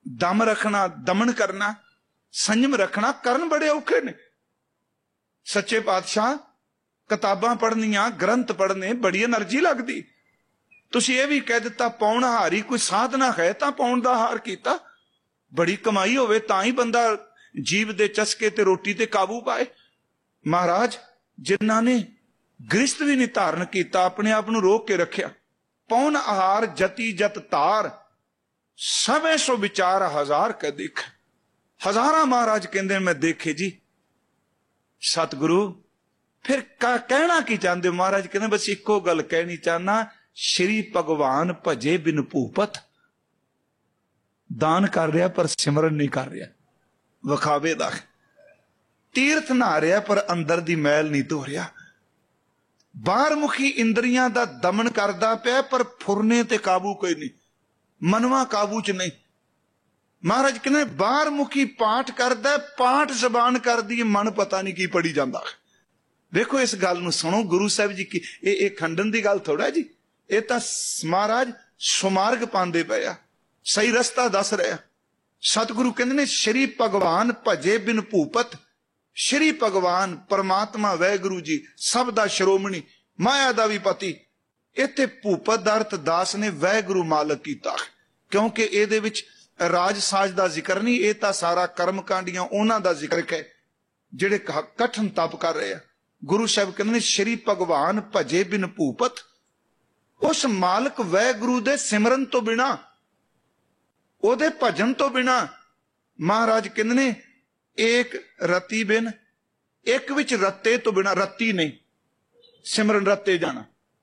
दम रखना, दमन करना, संयम रखना करन बड़े औखे ने। सच्चे पातशाह किताबां पढ़नियां, ग्रंथ पढ़ने बड़ी एनर्जी लगती। तुसीं ये भी कह दिता पाउण हारी कोई साधना है तां पाउण दा हार कीता। बड़ी कमाई होवे तां ही बंदा जीव दे चस्के ते रोटी ते काबू पाए। महाराज जिन्हां ने गृहस्थ भी नहीं धारण किया, अपने आप नूं रोक के रखिया। पौन आहार जति जत तार, सवै सो विचार हजार क देख। हजारा महाराज कहंदे मैं देखे जी। सतगुरु फिर कहना की चाहते हो? महाराज कहते बस इको गल कहनी चाहना, श्री भगवान भजे बिन भूपत। दान कर रहा पर सिमरन नहीं कर रहा, विखावे दा। तीर्थ नहा रहा पर अंदर दी मैल नहीं धो रहा। बाहर मुखी इंद्रियां दा दमन करदा पिया पर फुरने ते काबू कोई नहीं, मनवा काबू च नहीं। महाराज कहने बाहर मुखी पाठ करदा, पाठ जबान कर दी, मन पता नहीं की पढ़ी जाता। देखो इस गल नूं सुनो, गुरु साहब जी की ये खंडन की गल थोड़ा जी, ये तो महाराज सुमार्ग पांदे पे आ, सही रस्ता दस रहा। सतगुरु कहते ने श्री भगवान भजे बिन भूपत। श्री भगवान परमात्मा वैगुरु जी सब दा श्रोमणी, माया दा भी पति। इत्थे भूपत दा अर्थ दास ने वैगुरु मालक कीता, क्योंकि इहदे विच राज साज दा जिक्र नहीं, ये तां सारा कर्म कांडियां उन्हां दा जिक्र है जिहड़े कठन तप कर रहे हैं। गुरु साहब कहते ने श्री भगवान भजे बिन भूपत। उस मालक वैगुरु दे सिमरन तो बिना, ओदे भजन तो बिना, महाराज कहते ने एक रति बिन, एक विच रत्ते तो बिना, रत्ती नहीं सिमरन रत्ते जाना।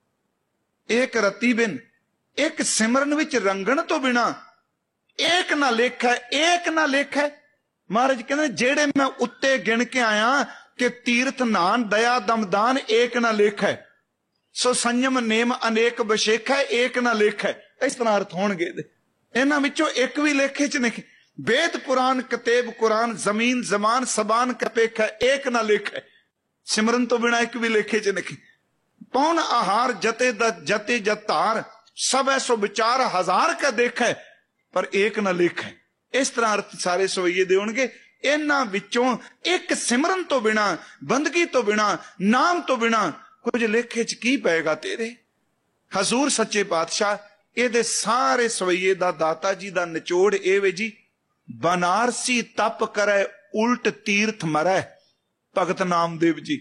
एक रति बिन, एक सिमरन विच रंगन तो बिना, एक ना लेखा, एक ना लेखा। महाराज कहते जेड़े मैं उत्ते गिन के आया कि तीर्थ नान दया दमदान एक ना लेखा, सो संयम नेम अनेक बशेखा एक ना लेखा। इस तरह अर्थ होणगे। इन्हां विचों एक भी लेखे च नहीं। वेद पुराण कतेब कुरान जमीन जमान सबान कपेखा एक ना लेखा। सिमरन तो बिना एक भी लेखे च नहीं। पौन आहार जते जते जतार, सब ऐसो विचार हजार का देखा पर एक ना लेखा। इस तरह अर्थ सारे सवैये दे होणगे। इन्हां विचों एक सिमरन तो बिना, बंदगी तो बिना, नाम तो बिना कुछ लेखे च की पेगा तेरे। हजूर सच्चे पातशाह ये सारे सवैये दा दाता जी दा निचोड़ ए वे जी, बनारसी तप करे उल्ट तीर्थ मरै। भगत नामदेव जी,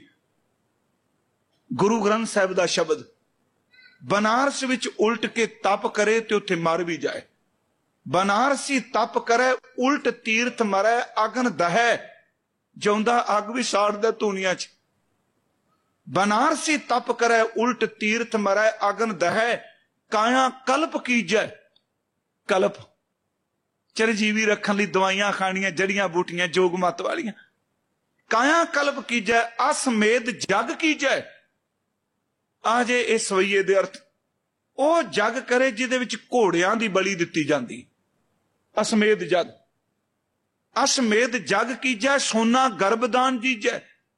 गुरु ग्रंथ साहिब दा शब्द, बनारस विच उल्ट के तप करे ते उत्थे मर भी जाए। बनारसी तप करे उल्ट तीर्थ मरै, अगन दहै जिउंदा अग भी साड़दा धूनिया च। बनारसी तप करे उल्ट तीर्थ मरै, अगन दहै काया कल्प कीजै। कल्प चिरजीवी रखन लई दवाइयां खानियां, जड़ियां बूटियां जोग मत वालियां। काया कल्प कीजै, असमेध जग कीजै। आजे इस सवैये दे अर्थ, ओ जग करे जिहदे विच घोड़ियां दी बलि दित्ती जांदी। असमेध जग, असमेध जग कीजै, सोना गर्भदान दीजै।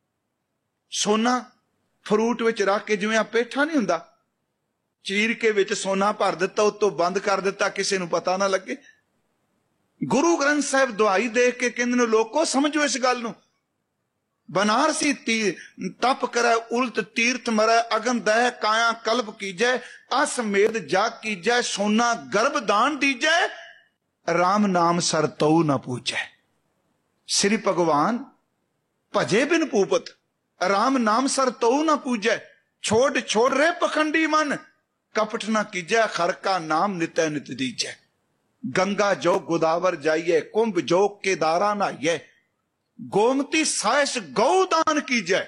सोना फ्रूट विच रख के जिवें पेठा नहीं हुंदा, चीर के विच सोना भर दिता, उत्तों बंद कर दिता, किसी नूं पता ना लगे। गुरु ग्रंथ साहिब दुआई दे के कहंदे ने लोको समझो इस गल नूं। बनारसी तप करे उल्ट तीर्थ मरै, अगन दह काया कल्प कीजै, असमेध जाग कीजै, सोना गर्भदान दीजै, राम नाम सर तऊ न पूजै। श्री भगवान भजे बिन भूपत, राम नाम सर तऊ न पूजै। छोड़ छोड़ रे पखंडी मन, कपट न कीजै, खर का नाम नित्य नित दीजै। गंगा जो गोदावर जाइए, कुंभ जो केदारा नहाइए, गोमती साइस गौ दान कीजै।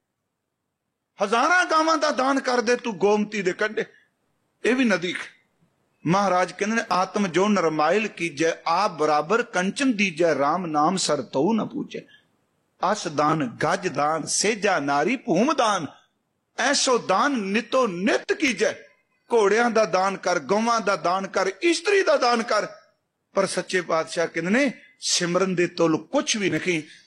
हजारां गावां दा दान कर दे तू गोमती दे कंढे, ये भी नदी। महाराज कहते आत्म जो नरमाइल कीजै, आप बराबर कंचन दीजै, राम नाम सर तऊ न पूजै। अस दान गज दान, सेजा नारी भूम दान, ऐसो दान नितो नित कीजै। घोड़ियां दा दान कर, गौवां दा दान कर, इस्त्री दा दान कर। पर सच्चे पातशाह कहते ने सिमरन दे तुल कुछ भी नहीं।